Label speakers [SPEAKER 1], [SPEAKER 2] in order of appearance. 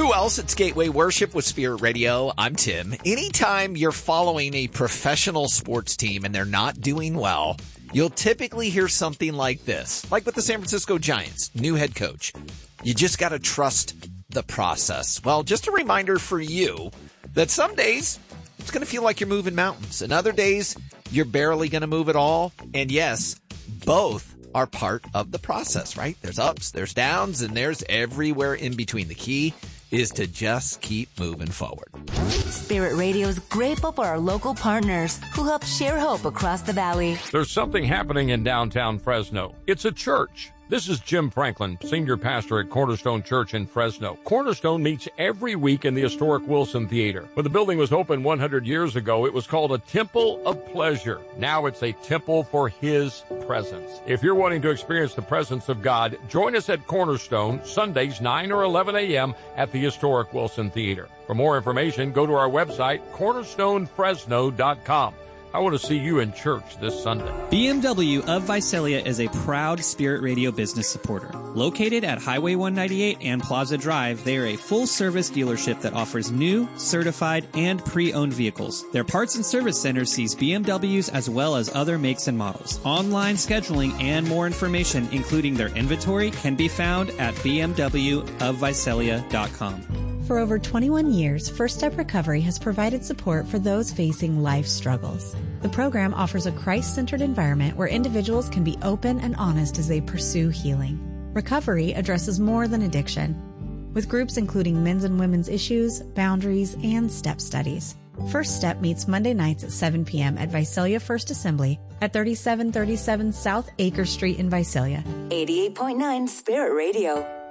[SPEAKER 1] Who else? It's Gateway Worship with Spirit Radio. I'm Tim. Anytime you're following a professional sports team and they're not doing well, you'll typically hear something like this. Like with the San Francisco Giants, new head coach. You just got to trust the process. Well, just a reminder for you that some days it's going to feel like you're moving mountains, and other days you're barely going to move at all. And yes, both are part of the process, right? There's ups, there's downs, and there's everywhere in between. The key is to just keep moving forward.
[SPEAKER 2] Spirit Radio is grateful for our local partners who help share hope across the valley.
[SPEAKER 3] There's something happening in downtown Fresno. It's a church. This is Jim Franklin, senior pastor at Cornerstone Church in Fresno. Cornerstone meets every week in the historic Wilson Theater. When the building was opened 100 years ago, it was called a Temple of Pleasure. Now it's a temple for His presence. If you're wanting to experience the presence of God, join us at Cornerstone, Sundays 9 or 11 a.m. at the historic Wilson Theater. For more information, go to our website, cornerstonefresno.com. I want to see you in church this Sunday.
[SPEAKER 4] BMW of Visalia is a proud Spirit Radio business supporter. Located at Highway 198 and Plaza Drive, they are a full-service dealership that offers new, certified, and pre-owned vehicles. Their parts and service center sees BMWs as well as other makes and models. Online scheduling and more information, including their inventory, can be found at bmwofvisalia.com.
[SPEAKER 5] For over 21 years, First Step Recovery has provided support for those facing life struggles. The program offers a Christ-centered environment where individuals can be open and honest as they pursue healing. Recovery addresses more than addiction, with groups including men's and women's issues, boundaries, and step studies. First Step meets Monday nights at 7 p.m. at Visalia First Assembly at 3737 South Acre Street in Visalia.
[SPEAKER 2] 88.9 Spirit Radio.